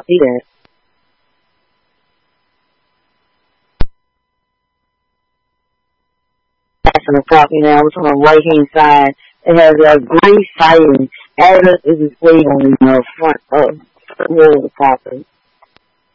not see that. That's on the property now. It's on the right hand side. It has a gray siding. Address is displayed on the front of the property.